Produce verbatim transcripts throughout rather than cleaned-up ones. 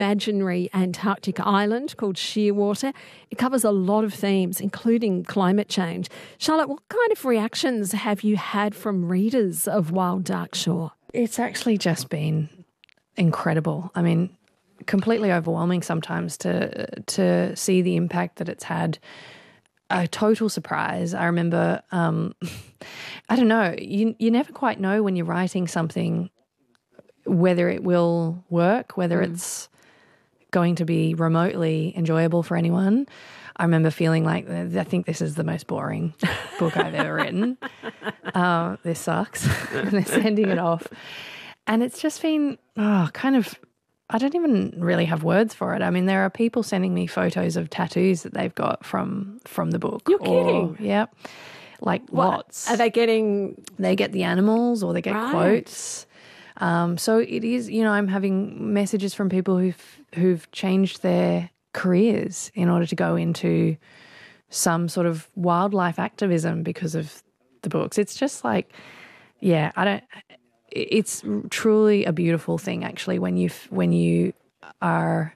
imaginary Antarctic island called Shearwater. It covers a lot of themes, including climate change. Charlotte, what kind of reactions have you had from readers of Wild Dark Shore? It's actually just been incredible. I mean, completely overwhelming sometimes to to see the impact that it's had. A total surprise. I remember, um, I don't know, you you never quite know when you're writing something whether it will work, whether mm. it's going to be remotely enjoyable for anyone. I remember feeling like, I think this is the most boring book I've ever written. Uh, this sucks. And they're sending it off. And it's just been, oh, kind of, I don't even really have words for it. I mean, there are people sending me photos of tattoos that they've got from from the book. You're kidding? Yeah. Like what? Lots. Are they getting... They get the animals or they get right. quotes. Um, so it is, you know, I'm having messages from people who've, who've changed their careers in order to go into some sort of wildlife activism because of the books. It's just like, yeah, I don't... It's truly a beautiful thing, actually, when you when you are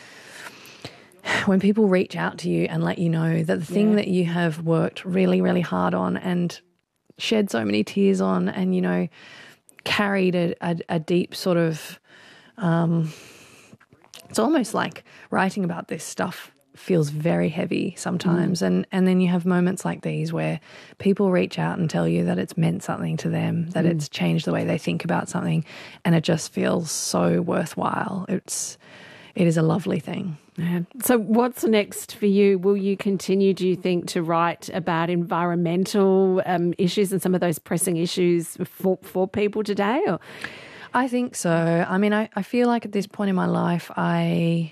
when people reach out to you and let you know that the thing yeah. that you have worked really, really hard on and shed so many tears on, and you know, carried a, a, a deep sort of. Um, it's almost like writing about this stuff feels very heavy sometimes. Mm. And, and then you have moments like these where people reach out and tell you that it's meant something to them, that mm. it's changed the way they think about something, and it just feels so worthwhile. It's, it is a lovely thing. Yeah. So what's next for you? Will you continue, do you think, to write about environmental um, issues and some of those pressing issues for, for people today? Or? I think so. I mean, I, I feel like at this point in my life, I...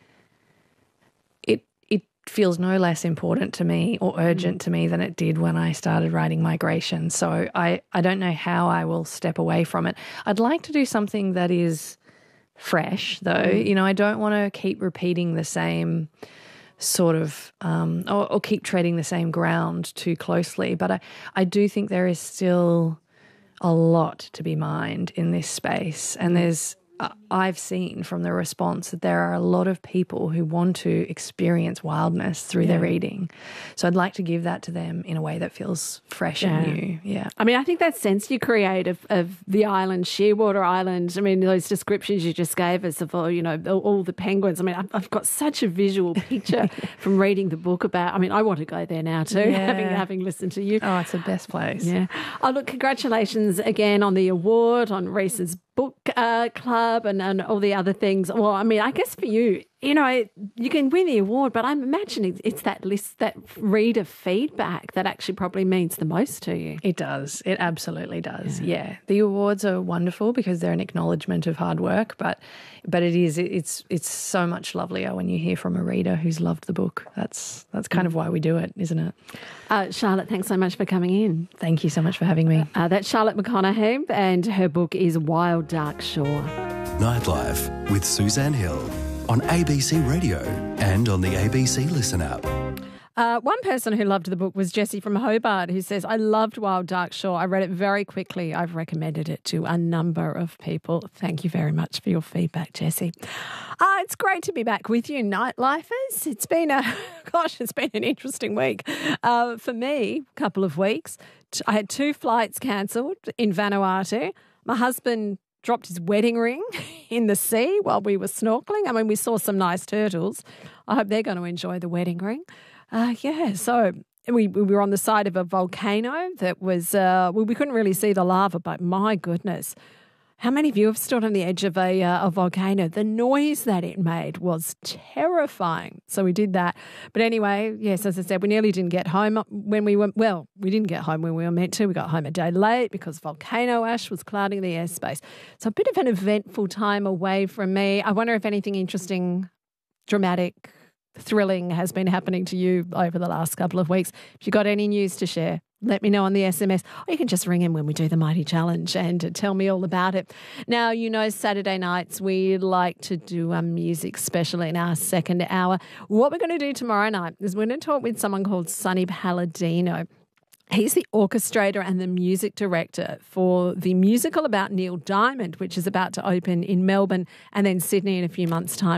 feels no less important to me or urgent mm. to me than it did when I started writing Migration. So I, I don't know how I will step away from it. I'd like to do something that is fresh, though. Mm. You know, I don't want to keep repeating the same sort of um, or, or keep treading the same ground too closely. But I, I do think there is still a lot to be mined in this space, and there's I've seen from the response that there are a lot of people who want to experience wildness through yeah. their reading. So I'd like to give that to them in a way that feels fresh yeah. and new. Yeah. I mean, I think that sense you create of, of the island, Shearwater Island, I mean, those descriptions you just gave us of, all, you know, all, all the penguins. I mean, I've, I've got such a visual picture from reading the book about, I mean, I want to go there now too, yeah. having having listened to you. Oh, it's the best place. Yeah. Oh, look, congratulations again on the award, on Reese's book uh, club and, and all the other things. Well, I mean, I guess for you, you know, you can win the award, but I'm imagining it's that list, that reader feedback that actually probably means the most to you. It does. It absolutely does. Yeah. yeah. The awards are wonderful because they're an acknowledgement of hard work, but but it is it's it's so much lovelier when you hear from a reader who's loved the book. That's that's kind mm. of why we do it, isn't it? Uh, Charlotte, thanks so much for coming in. Thank you so much for having me. Uh, that's Charlotte McConaghy, and her book is Wild Dark Shore. Nightlife with Suzanne Hill on A B C Radio and on the A B C Listen app. Uh, one person who loved the book was Jessie from Hobart, who says, I loved Wild Dark Shore. I read it very quickly. I've recommended it to a number of people. Thank you very much for your feedback, Jessie. Uh, it's great to be back with you, Nightlifers. It's been a, gosh, it's been an interesting week. Uh, for me, a couple of weeks. I had two flights cancelled in Vanuatu. My husband dropped his wedding ring in the sea while we were snorkeling. I mean, we saw some nice turtles. I hope they're going to enjoy the wedding ring. Uh, yeah, so we, we were on the side of a volcano that was, uh, well, we couldn't really see the lava, but my goodness, how many of you have stood on the edge of a, uh, a volcano? The noise that it made was terrifying. So we did that. But anyway, yes, as I said, we nearly didn't get home when we were, well, we didn't get home when we were meant to. We got home a day late because volcano ash was clouding the airspace. So a bit of an eventful time away from me. I wonder if anything interesting, dramatic, thrilling has been happening to you over the last couple of weeks. If you've got any news to share, let me know on the S M S, or you can just ring in when we do the Mighty Challenge and tell me all about it. Now, you know, Saturday nights we like to do a music special in our second hour. What we're going to do tomorrow night is we're going to talk with someone called Sonny Palladino. He's the orchestrator and the music director for the musical about Neil Diamond, which is about to open in Melbourne and then Sydney in a few months' time.